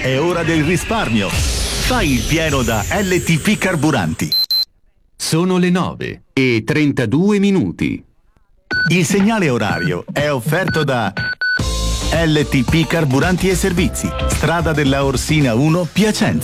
È ora del risparmio. Fai il pieno da LTP Carburanti. Sono le 9:32. Il segnale orario è offerto da LTP Carburanti e Servizi, strada della Orsina 1, Piacenza.